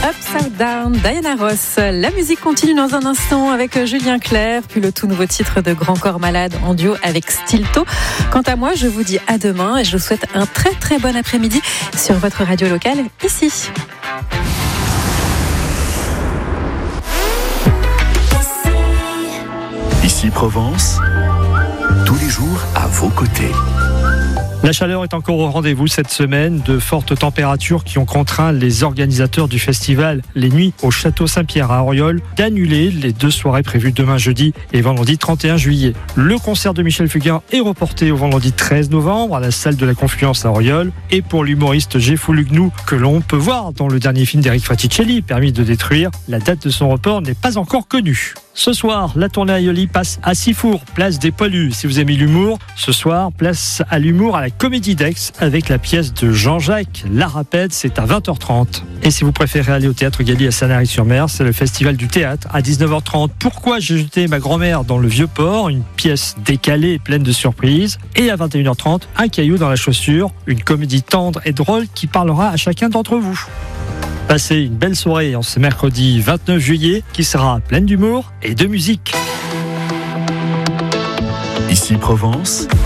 Upside Down, Diana Ross. La musique continue dans un instant avec Julien Clerc, puis le tout nouveau titre de Grand Corps Malade en duo avec Stilto. Quant à moi, je vous dis à demain et je vous souhaite un très très bon après-midi sur votre radio locale ici. Ici Provence, tous les jours à vos côtés. La chaleur est encore au rendez-vous cette semaine. De fortes températures qui ont contraint les organisateurs du festival Les Nuits au Château Saint-Pierre à Auriol d'annuler les 2 soirées prévues demain jeudi et vendredi 31 juillet. Le concert de Michel Fugain est reporté au vendredi 13 novembre à la salle de la Confluence à Auriol. Et pour l'humoriste Géfou Lugnou, que l'on peut voir dans le dernier film d'Eric Fraticelli, Permis de détruire, la date de son report n'est pas encore connue. Ce soir, la tournée Aioli passe à Sifour, place des Poilus. Si vous aimez l'humour, ce soir, place à l'humour à la Comédie d'Aix avec la pièce de Jean-Jacques La Rapette, c'est à 20h30. Et si vous préférez aller au Théâtre Galy à Sanary-sur-Mer, c'est le festival du théâtre à 19h30. Pourquoi j'ai jeté ma grand-mère dans le Vieux-Port, une pièce décalée et pleine de surprises. Et à 21h30, Un caillou dans la chaussure, une comédie tendre et drôle qui parlera à chacun d'entre vous. Passez une belle soirée en ce mercredi 29 juillet qui sera pleine d'humour et de musique. Ici Provence,